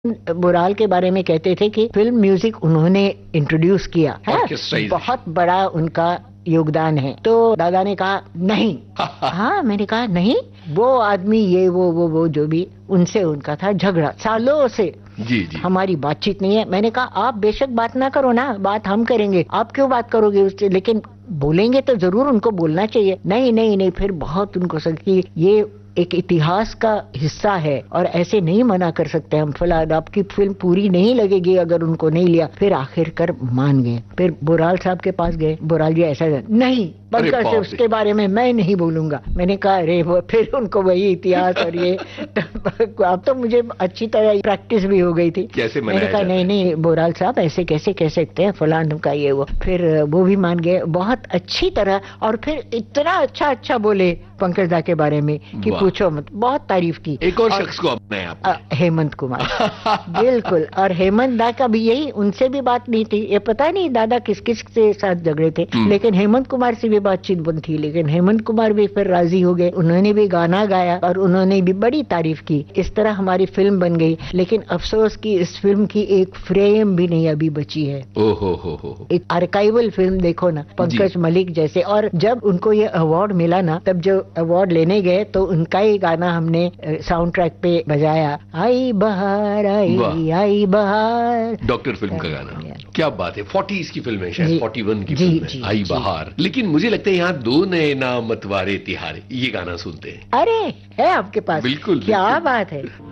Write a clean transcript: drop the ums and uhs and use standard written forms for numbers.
बुराल के बारे में कहते थे कि फिल्म म्यूजिक उन्होंने इंट्रोड्यूस किया है, बहुत बड़ा उनका योगदान है। तो दादा ने कहा नहीं। हाँ, मैंने कहा नहीं, वो आदमी ये वो जो भी उनसे उनका था झगड़ा सालों से। जी जी। हमारी बातचीत नहीं है। मैंने कहा आप बेशक बात ना करो ना, बात हम करेंगे, आप क्यों बात करोगे उससे, लेकिन बोलेंगे तो जरूर उनको बोलना चाहिए। नहीं नहीं नहीं, फिर बहुत उनको कि ये एक इतिहास का हिस्सा है और ऐसे नहीं मना कर सकते हम, फिलहाल आपकी फिल्म पूरी नहीं लगेगी अगर उनको नहीं लिया। फिर आखिरकार मान गए। फिर बुराल साहब के पास गए, बुराल जी ऐसा नहीं, पंकज से उसके बारे में मैं नहीं बोलूंगा। मैंने कहा अरे वो, फिर उनको वही इतिहास और ये अब तो मुझे अच्छी तरह प्रैक्टिस भी हो गई थी। कैसे मैंने कहा नहीं नहीं बुराल साहब ऐसे कैसे कह सकते हैं फलान का ये वो। फिर वो भी मान गए बहुत अच्छी तरह, और फिर इतना अच्छा बोले पंकज दा के बारे में कि पूछो मत, बहुत तारीफ की। एक और शख्स को अपने आप हेमंत कुमार। बिल्कुल, और हेमंत दा का भी यही, उनसे भी बात नहीं थी, ये पता नहीं दादा किस किस के साथ झगड़े थे, लेकिन हेमंत कुमार से भी बातचीत बंद थी। लेकिन हेमंत कुमार भी फिर राजी हो गए, उन्होंने भी गाना गाया और उन्होंने भी बड़ी तारीफ की। इस तरह हमारी फिल्म बन गई। लेकिन अफसोस की इस फिल्म की एक फ्रेम भी नहीं अभी बची है। ओहो। एक आर्काइवल फिल्म देखो ना, पंकज मलिक जैसे। और जब उनको ये अवार्ड मिला ना, तब जो अवार्ड लेने गए तो उनका ही गाना हमने साउंड ट्रैक पे बजाया, आई बहार आई बहार, डॉक्टर फिल्म का गाना। क्या बात है, 40s की फिल्म है, शायद 41 की फिल्म है, आई बहार। लेकिन मुझे लगता है यहाँ दो नए नाम मतवारे तिहारे, ये गाना सुनते हैं। अरे है आपके पास? बिल्कुल, क्या बात है।